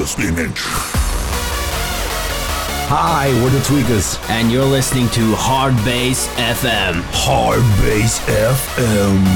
the spinach. Hi, we're the Tweakers. And you're listening to Hard Bass FM. Hard Bass FM.